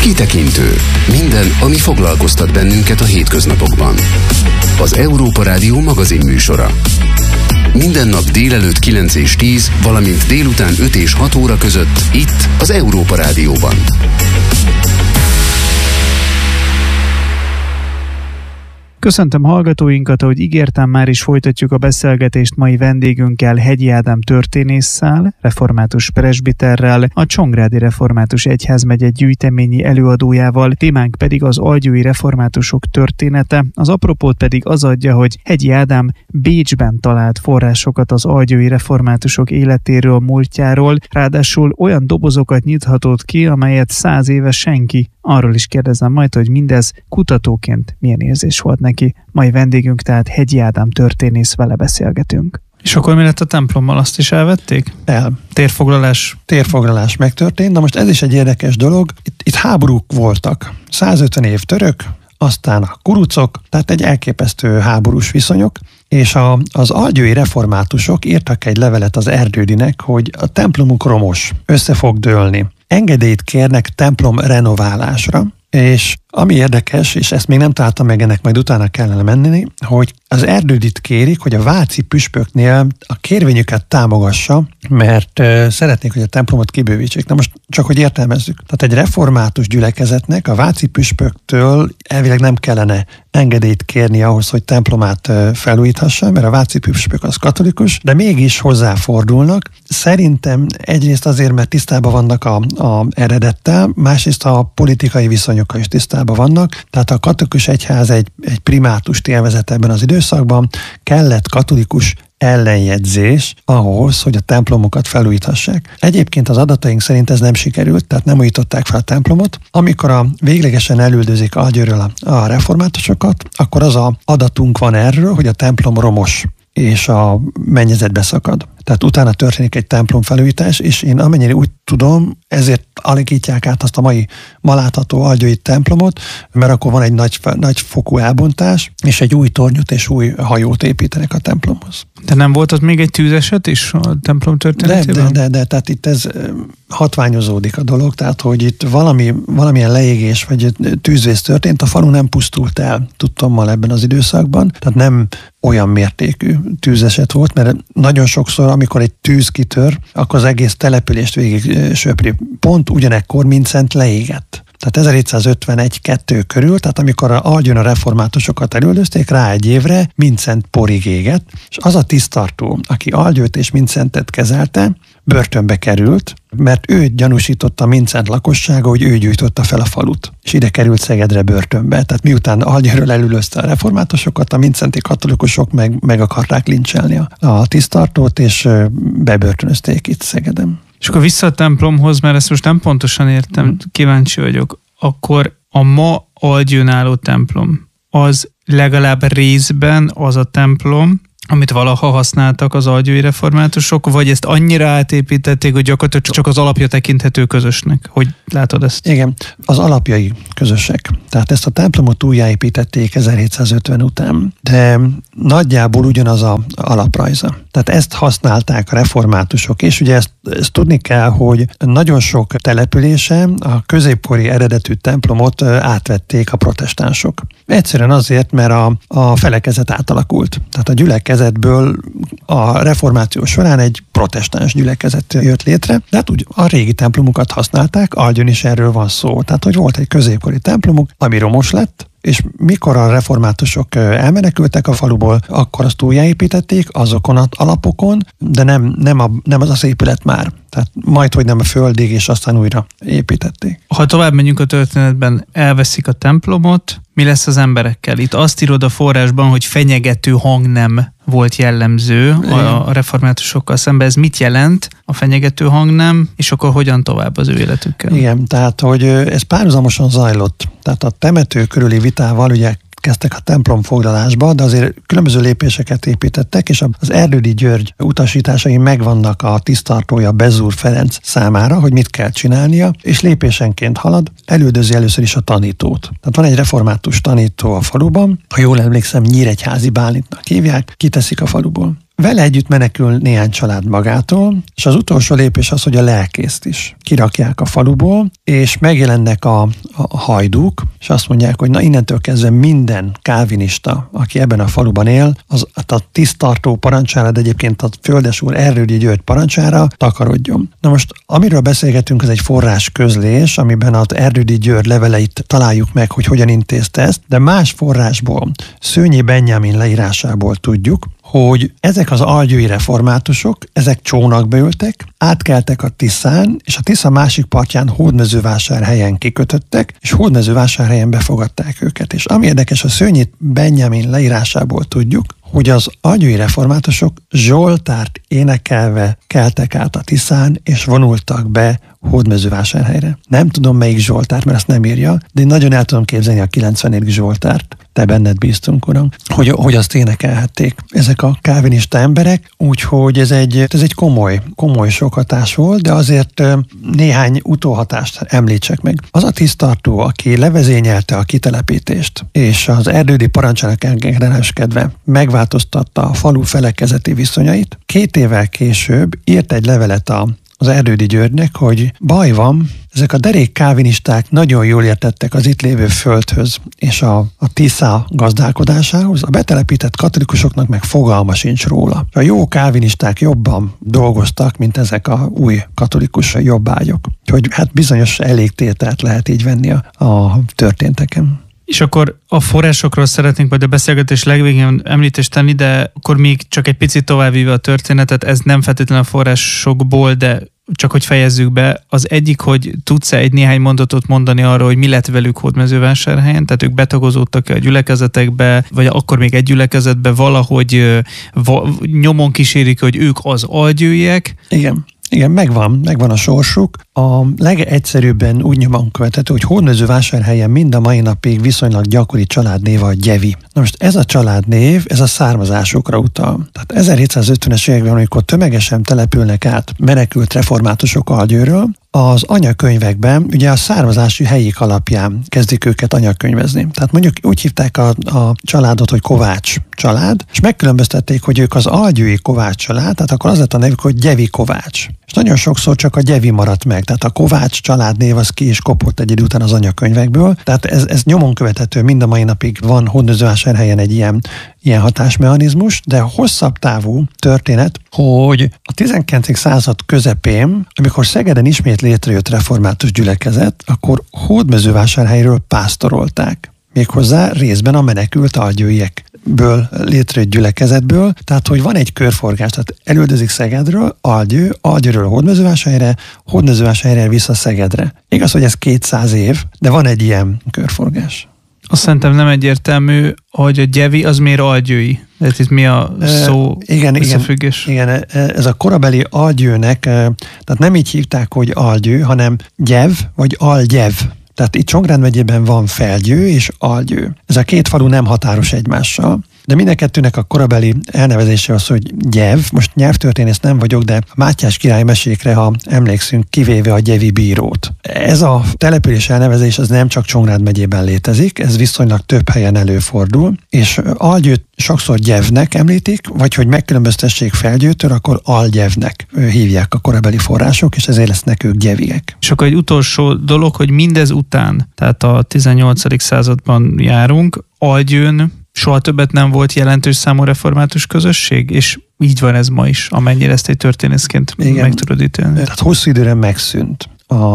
Kitekintő. Minden, ami foglalkoztat bennünket a hétköznapokban. Az Európa Rádió magazin műsora. Minden nap délelőtt 9 és 10, valamint délután 5 és 6 óra között itt az Európa Rádióban. Köszöntöm hallgatóinkat, ahogy ígértem, már is folytatjuk a beszélgetést mai vendégünkkel, Hegyi Ádám történésszel, református presbiterrel, a Csongrádi Református Egyházmegye gyűjteményi előadójával, témánk pedig az algyői reformátusok története, az apropót pedig az adja, hogy Hegyi Ádám Bécsben talált forrásokat az algyői reformátusok életéről, múltjáról, ráadásul olyan dobozokat nyithatott ki, amelyet 100 éve senki. Arról is kérdezem majd, hogy mindez kutatóként milyen érzés volt neki. Mai vendégünk tehát Hegyi Ádám történész, vele beszélgetünk. És akkor mi lett a templommal? Azt is elvették? Térfoglalás megtörtént, de most ez is egy érdekes dolog. Itt háborúk voltak. 150 év török, aztán a kurucok, tehát egy elképesztő háborús viszonyok, és az algyői reformátusok írtak egy levelet az Erdődinek, hogy a templomuk romos, össze fog dőlni. Engedélyt kérnek templom renoválásra, és ami érdekes, és ezt még nem találtam meg, ennek majd utána kellene menni, hogy az Erdődit kérik, hogy a váci püspöknél a kérvényüket támogassa, mert szeretnék, hogy a templomot kibővítsék. Na most csak, hogy értelmezzük. Tehát egy református gyülekezetnek a váci püspöktől elvileg nem kellene engedélyt kérni ahhoz, hogy templomát felújíthassa, mert a váci püspök az katolikus, de mégis hozzáfordulnak. Szerintem egyrészt azért, mert tisztában vannak a eredettel, másrészt a politikai viszonyokkal is tisztában vannak. Tehát a katolikus egyház egy primátust élvezett ebben az időszakban, kellett katolikus ellenjegyzés ahhoz, hogy a templomokat felújíthassák. Egyébként az adataink szerint ez nem sikerült, tehát nem újították fel a templomot. Amikor véglegesen elüldözik algyőről a reformátusokat, akkor az a adatunk van erről, hogy a templom romos és a mennyezet beszakad. Tehát utána történik egy templom felújítás, és én amennyire úgy tudom, ezért alakítják át azt a ma látható algyői templomot, mert akkor van egy nagy fokú elbontás, és egy új tornyot és új hajót építenek a templomhoz. De nem volt ott még egy tűzeset is a templom történetében? De tehát itt ez hatványozódik a dolog, tehát hogy itt valamilyen leégés vagy tűzvész történt, a falu nem pusztult el, tudtommal ebben az időszakban, tehát nem olyan mértékű tűzeset volt, mert nagyon sokszor, amikor egy tűz kitör, akkor az egész települést végig söpri. Pont ugyanekkor Mindszenty leégett. Tehát 1751-2 körül, tehát amikor algyőn a reformátusokat elüldözték, rá egy évre Mindszenty porig égett, és az a tisztartó, aki Algyőt és Mindszentyet kezelte, börtönbe került, mert ő gyanúsította Mindszenty lakossága, hogy ő gyújtotta fel a falut. És ide került Szegedre börtönbe. Tehát miután Algyőről elülözte a reformátusokat, a mindszenty katolikusok meg akarták lincselni a tisztartót, és bebörtönözték itt Szegeden. És akkor vissza a templomhoz, mert ezt most nem pontosan értem, kíváncsi vagyok. Akkor a ma Algyőn álló templom, az legalább részben az a templom, amit valaha használtak az algyői reformátusok, vagy ezt annyira átépítették, hogy gyakorlatilag csak az alapja tekinthető közösnek? Hogy látod ezt? Igen, az alapjai közösek. Tehát ezt a templomot újjáépítették 1750 után, de nagyjából ugyanaz az alaprajza. Tehát ezt használták a reformátusok, és ugye ezt tudni kell, hogy nagyon sok településen a középkori eredetű templomot átvették a protestánsok. Egyszerűen azért, mert a felekezet átalakult. Tehát a gyülekezetből a reformáció során egy protestáns gyülekezet jött létre, de hát úgy a régi templomukat használták, Algyőn is erről van szó. Tehát, hogy volt egy középkori templomuk, ami romos lett, és mikor a reformátusok elmenekültek a faluból, akkor azt újjáépítették azokon az alapokon, de nem az épület már. Tehát majdhogy nem a földig, és aztán újra építették. Ha tovább megyünk a történetben, elveszik a templomot, mi lesz az emberekkel? Itt azt írod a forrásban, hogy fenyegető hangnem volt jellemző a reformátusokkal szemben. Ez mit jelent, a fenyegető hangnem, és akkor hogyan tovább az ő életükkel? Igen, tehát hogy ez párhuzamosan zajlott. Tehát a temető körüli vitával ugye kezdtek a templom foglalásba, de azért különböző lépéseket építettek, és az Erdődi György utasításai megvannak a tisztartója Bezúr Ferenc számára, hogy mit kell csinálnia, és lépésenként halad, elüldözi először is a tanítót. Tehát van egy református tanító a faluban, ha jól emlékszem, Nyíregyházi Bálintnak hívják, kiteszik a faluból. vele együtt menekül néhány család magától, és az utolsó lépés az, hogy a lelkészt is kirakják a faluból, és megjelennek a hajdúk, és azt mondják, hogy na innentől kezdve minden kálvinista, aki ebben a faluban él, az a tisztartó parancsára, de egyébként a Földesúr Erdődy György parancsára takarodjon. Na most, amiről beszélgetünk, ez egy forrás közlés, amiben az Erdődy György leveleit találjuk meg, hogy hogyan intézte ezt, de más forrásból, Szőnyi Benjamin leírásából tudjuk, hogy ezek az algyői reformátusok, ezek csónakba ültek, átkeltek a Tiszán, és a Tisza másik partján Hódmezővásárhelyen kikötöttek, és Hódmezővásárhelyen befogadták őket. És ami érdekes, a Szőnyi Benjamin leírásából tudjuk, hogy az algyői reformátusok zsoltárt énekelve keltek át a Tiszán, és vonultak be Hódmezővásárhelyre. Nem tudom, melyik zsoltárt, mert azt nem írja, de én nagyon el tudom képzelni a 94. zsoltárt. Te benned bíztunk, Uram, hogy azt énekelhették ezek a kálvinista emberek, úgyhogy ez egy komoly sok hatás volt, de azért néhány utóhatást említsek meg. Az a tisztartó, aki levezényelte a kitelepítést, és az erdődi parancsának engedelmeskedve megváltoztatta a falu felekezeti viszonyait, 2 évvel később írt egy levelet az Erdődy Györgynek, hogy baj van, ezek a derék kávinisták nagyon jól értettek az itt lévő földhöz és a Tisza gazdálkodásához, a betelepített katolikusoknak meg fogalma sincs róla. A jó kávinisták jobban dolgoztak, mint ezek a új katolikus jobbágyok. Hogy hát bizonyos elégtételt lehet így venni a történteken. És akkor a forrásokról szeretnénk majd a beszélgetés legvégén említést tenni, de akkor még csak egy picit továbbvíve a történetet, ez nem feltétlenül a forrásokból, de csak hogy fejezzük be. Az egyik, hogy tudsz-e egy néhány mondatot mondani arról, hogy mi lett velük Hódmezővásárhelyen, tehát ők betagozódtak-e a gyülekezetekbe, vagy akkor még egy gyülekezetbe valahogy nyomon kísérik, hogy ők az algyőiek. Igen, megvan a sorsuk. A legegyszerűbben úgy nyomon követhető, hogy Hódmezővásárhelyen mind a mai napig viszonylag gyakori családnév a Gyevi. Na most ez a családnév, ez a származásukra utal. Tehát 1750-es években, amikor tömegesen települnek át menekült reformátusok Algyőről, az anyakönyvekben ugye a származási helyik alapján kezdik őket anyakönyvezni. Tehát mondjuk úgy hívták a családot, hogy Kovács család, és megkülönböztették, hogy ők az algyői Kovács család, tehát akkor az lett a nevük, hogy Gyevi Kovács. És nagyon sokszor csak a Gyevi maradt meg, tehát a Kovács családnév az ki is kopott egy idő után az anyakönyvekből, tehát ez nyomon követhető, mind a mai napig van Hódmezővásárhelyen egy ilyen hatásmechanizmus, de hosszabb távú történet, hogy a 19. század közepén, amikor Szegeden ismét létrejött református gyülekezet, akkor Hódmezővásárhelyről pásztorolták. Méghozzá részben a menekült algyőiekből létrejött gyülekezetből, tehát hogy van egy körforgás, tehát elüldözik Szegedről, Algyőről Hódmezővásárhelyre, Hódmezővásárhelyre vissza Szegedre. Igaz, hogy ez 200 év, de van egy ilyen körforgás. Azt szerintem nem egyértelmű, hogy a Gyevi az miért algyői. Tehát itt mi a szó összefüggés? Igen, ez a korabeli algyőnek, tehát nem így hívták, hogy algyő, hanem Gyev vagy Algyev. Tehát itt Csongrád megyében van Felgyő és Algyő. Ez a két falu nem határos egymással, de mind a kettőnek a korabeli elnevezése az, hogy Gyev. Most nyelvtörténész nem vagyok, de Mátyás király mesékre, ha emlékszünk, kivéve a Gyevi bírót. Ez a település elnevezés az nem csak Csongrád megyében létezik, ez viszonylag több helyen előfordul, és Algyőt sokszor Gyevnek említik, vagy hogy megkülönböztessék Felgyőtől, akkor Algyevnek hívják a korabeli források, és ezért lesznek ők gyeviek. És akkor egy utolsó dolog, hogy mindez után, tehát a 18. században járunk, Algyőn soha többet nem volt jelentős számú református közösség, és így van ez ma is, amennyire ezt egy történészként meg tudod ítélni. Tehát hosszú időre megszűnt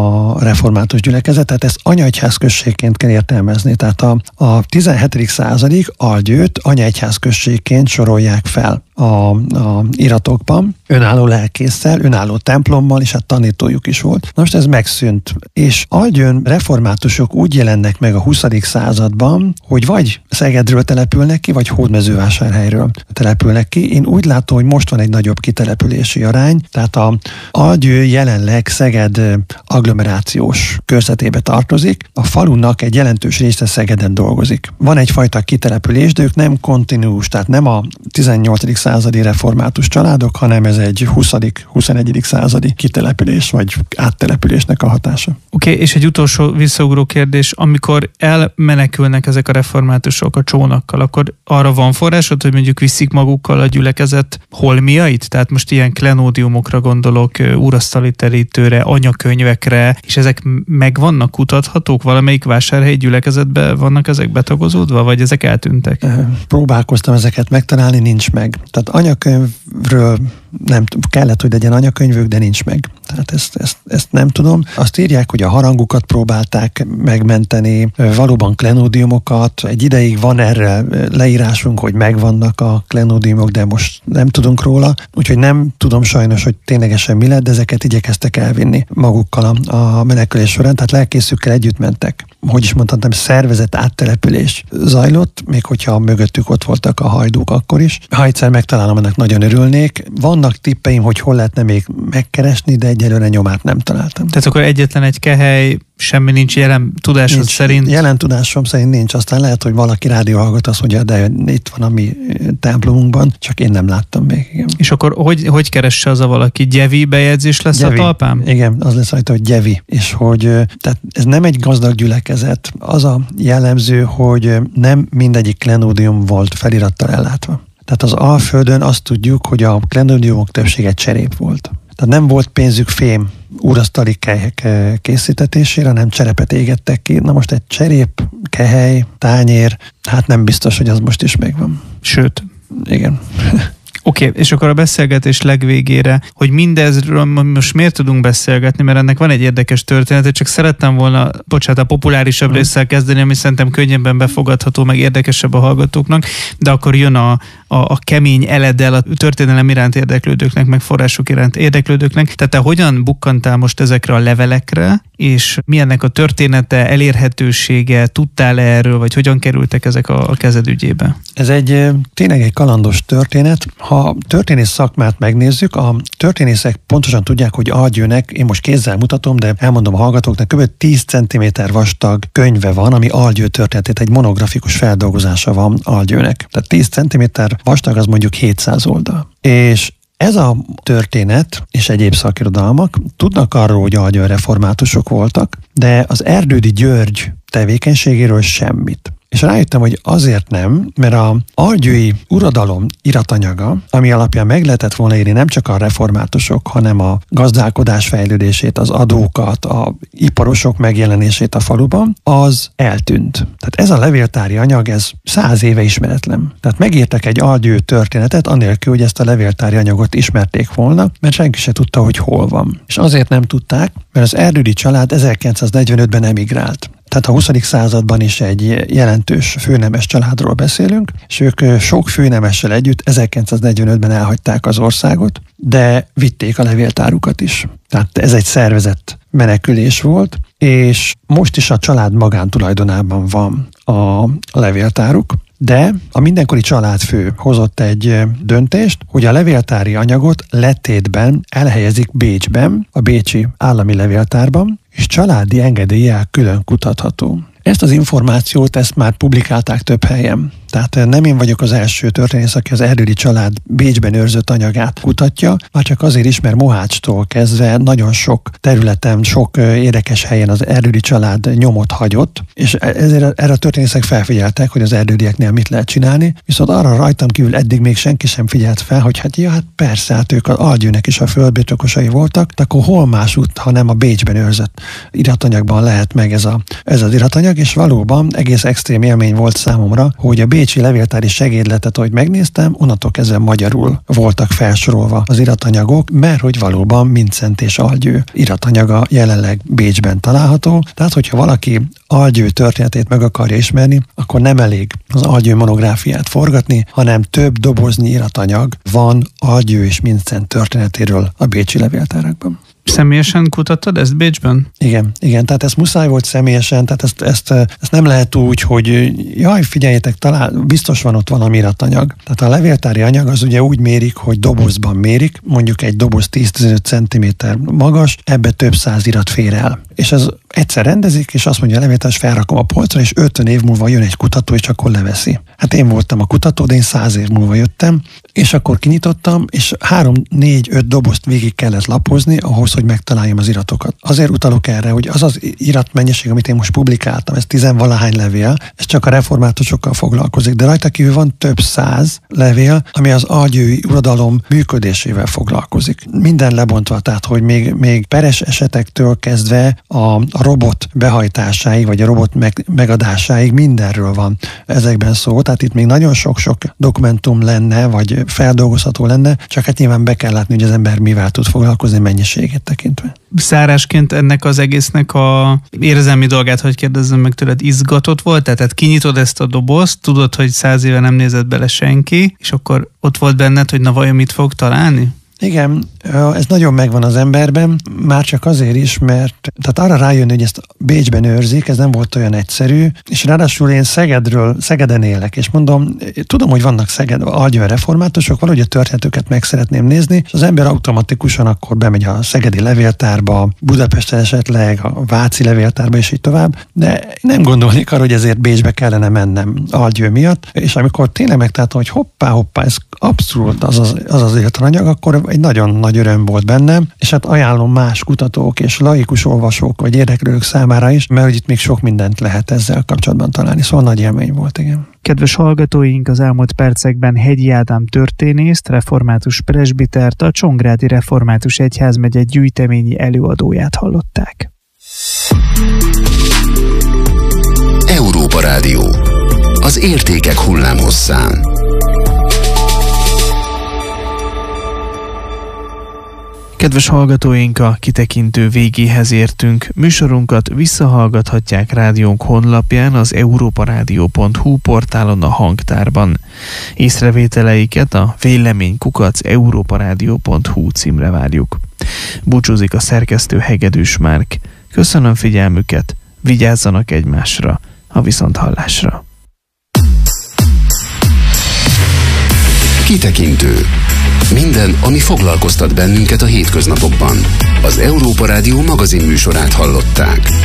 a református gyülekezet, tehát ezt anyaegyházközségként kell értelmezni. Tehát a 17. századig Algyőt anyaegyházközségként sorolják fel a iratokban, önálló lelkésszel, önálló templommal, és hát tanítójuk is volt. Most ez megszűnt. És Algyőn reformátusok úgy jelennek meg a 20. században, hogy vagy Szegedről települnek ki, vagy Hódmezővásárhelyről települnek ki. Én úgy látom, hogy most van egy nagyobb kitelepülési arány, tehát a Algyő jelenleg Szeged agglomerációs körzetébe tartozik. A falunak egy jelentős része Szegeden dolgozik. Van egyfajta kitelepülés, de ők nem kontinuus, tehát nem a 18. századi református családok, hanem ez egy 20.-21. századi kitelepülés vagy áttelepülésnek a hatása. Oké, és egy utolsó visszaugró kérdés, amikor elmenekülnek ezek a reformátusok a csónakkal, akkor arra van forrásod, hogy mondjuk viszik magukkal a gyülekezet holmiait? Tehát most ilyen klenódiumokra gondolok, úrasztali terítőre, anyakönyvekre, és ezek meg vannak kutathatók? Valamelyik vásárhelyi gyülekezetben vannak ezek betagozódva, vagy ezek eltűntek? Próbálkoztam ezeket megtalálni, nincs meg. Tehát anyakönyvről nem kellett, hogy legyen anyakönyvük, de nincs meg. Tehát ezt nem tudom. Azt írják, hogy a harangukat próbálták megmenteni, valóban klenódiumokat. Egy ideig van erre leírásunk, hogy megvannak a klenódiumok, de most nem tudunk róla. Úgyhogy nem tudom sajnos, hogy ténylegesen mi lett, de ezeket igyekeztek elvinni magukkal a menekülés során. Tehát lelkészükkel együtt mentek. Hogy is mondhatom, szervezett áttelepülés zajlott, még hogyha mögöttük ott voltak a hajdúk akkor is. Ha egyszer megtalálom, ennek nagyon örülnék. Vannak tippeim, hogy hol lehetne még megkeresni, de egyelőre nyomát nem találtam. Tehát akkor egyetlen egy kehely, semmi nincs jelen tudásod szerint? Jelen tudásom szerint nincs. Aztán lehet, hogy valaki rádióhallgat azt mondja, de itt van a mi templomunkban, csak én nem láttam még. Igen. És akkor hogy keresse az a valaki? Gyevi bejegyzés lesz a talpán? Igen, az lesz rajta, hogy gyevi. És hogy tehát ez nem egy gazdag gyülekezet. Az a jellemző, hogy nem mindegyik klenódium volt felirattal ellátva. Tehát az Alföldön azt tudjuk, hogy a klenódiumok többsége cserép volt. Tehát nem volt pénzük fém úrasztali kelyhek készítetésére, hanem cserepet égettek ki. Na most egy cserép, kehely, tányér, hát nem biztos, hogy az most is megvan. Sőt. Igen. Oké, és akkor a beszélgetés legvégére, hogy mindezről most miért tudunk beszélgetni, mert ennek van egy érdekes történet, csak szerettem volna, a populárisabb résszel kezdeni, ami szerintem könnyebben befogadható, meg érdekesebb a hallgatóknak, de akkor jön a kemény eledel a történelem iránt érdeklődőknek, meg források iránt érdeklődőknek. Tehát te hogyan bukkantál most ezekre a levelekre, és mi ennek a története, elérhetősége, tudtál erről, vagy hogyan kerültek ezek a kezed ügyébe? Ez tényleg egy kalandos történet. Ha történész szakmát megnézzük, a történészek pontosan tudják, hogy Algyőnek, én most kézzel mutatom, de elmondom a hallgatóknak, kb. 10 cm vastag könyve van, ami Algyő történetét, egy monografikus feldolgozása van Algyőnek. Tehát 10 cm vastag, az mondjuk 700 oldal. És ez a történet és egyéb szakirodalmak tudnak arról, hogy Algyőn reformátusok voltak, de az Erdődy György tevékenységéről semmit. És rájöttem, hogy azért nem, mert az algyői uradalom iratanyaga, ami alapján meg lehetett volna írni nem csak a reformátusok, hanem a gazdálkodás fejlődését, az adókat, a iparosok megjelenését a faluban, az eltűnt. Tehát ez a levéltári anyag, ez 100 éve ismeretlen. Tehát megírtak egy algyő történetet, anélkül, hogy ezt a levéltári anyagot ismerték volna, mert senki se tudta, hogy hol van. És azért nem tudták, mert az Erdődy család 1945-ben emigrált. Tehát a 20. században is egy jelentős főnemes családról beszélünk, és ők sok főnemessel együtt 1945-ben elhagyták az országot, de vitték a levéltárukat is. Tehát ez egy szervezett menekülés volt, és most is a család magántulajdonában van a levéltáruk, de a mindenkori családfő hozott egy döntést, hogy a levéltári anyagot letétben elhelyezik Bécsben, a bécsi állami levéltárban, és családi engedéllyel külön kutatható. Ezt az információt, ezt már publikálták több helyen. Tehát nem én vagyok az első történész, aki az Erdődy család Bécsben őrzött anyagát kutatja, már csak azért is, mert Mohácstól kezdve nagyon sok területen, sok érdekes helyen az Erdődy család nyomot hagyott, és ezért erre a történészek felfigyeltek, hogy az erdődyeknél mit lehet csinálni, viszont arra rajtam kívül eddig még senki sem figyelt fel, hogy hát persze, hát ők az Algyőnek is a földbirtokosai voltak, de akkor hol másút, ha nem a Bécsben őrzött iratanyagban lehet meg ez az iratanyag, és valóban egész extrém élmény volt számomra, hogy a bécsi levéltári segédletet, ahogy megnéztem, onnantól kezdve magyarul voltak felsorolva az iratanyagok, mert hogy valóban Mindszenty és Algyő iratanyaga jelenleg Bécsben található. Tehát, hogyha valaki Algyő történetét meg akarja ismerni, akkor nem elég az Algyő monográfiát forgatni, hanem több doboznyi iratanyag van Algyő és Mindszenty történetéről a bécsi levéltárakban. Személyesen kutattad ezt Bécsben? Igen, tehát ez muszáj volt személyesen, tehát ezt nem lehet úgy, hogy jaj, figyeljetek, talán biztos van ott valami iratanyag. Tehát a levéltári anyag az ugye úgy mérik, hogy dobozban mérik, mondjuk egy doboz 10-15 cm magas, ebbe több száz irat fér el. És ez egyszer rendezik, és azt mondja a levéltárs, felrakom a polcra, és 50 év múlva jön egy kutató, és akkor leveszi. Hát én voltam a kutató, de én 100 év múlva jöttem, és akkor kinyitottam, és 3-4-5 dobozt végig kellett lapozni ahhoz, hogy megtaláljam az iratokat. Azért utalok erre, hogy az az iratmennyiség, amit én most publikáltam, ez 10-valahány levél, ez csak a reformátusokkal foglalkozik, de rajta kívül van több 100 levél, ami az algyői uradalom működésével foglalkozik. Minden lebontva, tehát hogy még peres esetektől kezdve a robot behajtásáig, vagy a robot megadásáig mindenről van ezekben szó. Tehát itt még nagyon sok-sok dokumentum lenne, vagy feldolgozható lenne, csak hát nyilván be kell látni, hogy az ember mivel tud foglalkozni mennyiségét tekintve. Zárásként ennek az egésznek a érzelmi dolgát, hogy kérdezzem meg tőled, izgatott volt? Tehát kinyitod ezt a dobozt, tudod, hogy 100 éve nem nézett bele senki, és akkor ott volt benned, hogy na vajon mit fog találni? Igen, ez nagyon megvan az emberben, már csak azért is, mert tehát arra rájönni, hogy ezt Bécsben őrzik, ez nem volt olyan egyszerű, és ráadásul én Szegeden élek, és mondom, tudom, hogy vannak algyői reformátusok, valahogy a történetüket meg szeretném nézni, és az ember automatikusan akkor bemegy a szegedi levéltárba, Budapesten esetleg, a váci levéltárba, és így tovább, de nem gondolnék arra, hogy ezért Bécsbe kellene mennem algyő miatt, és amikor tényleg megtaláltam, hogy hoppá, ez abszolút az életanyag, akkor egy nagyon nagy öröm volt bennem, és hát ajánlom más kutatók és laikus olvasók vagy érdeklődők számára is, mert hogy itt még sok mindent lehet ezzel kapcsolatban találni, szóval nagy élmény volt, igen. Kedves hallgatóink, az elmúlt percekben Hegyi Ádám történészt, református presbitert, a Csongrádi Református Egyházmegye gyűjteményi előadóját hallották. Európa Rádió. Az értékek hullámhosszán. Kedves hallgatóink, a kitekintő végéhez értünk. Műsorunkat visszahallgathatják rádiónk honlapján, az europaradio.hu portálon, a hangtárban. Észrevételeiket a vélemény@europaradio.hu címre várjuk. Búcsúzik a szerkesztő Hegedűs Márk. Köszönöm figyelmüket, vigyázzanak egymásra, a viszonthallásra. Kitekintő. Minden, ami foglalkoztat bennünket a hétköznapokban. Az Európa Rádió magazin műsorát hallották.